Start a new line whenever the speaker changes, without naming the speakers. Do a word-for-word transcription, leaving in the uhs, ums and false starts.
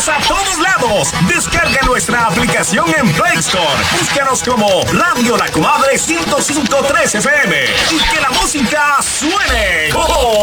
Vamos a todos lados. Descarga nuestra aplicación en Play Store. Búscanos como Radio La Comadre ciento cinco punto tres F M y que la música suene. ¡Oh!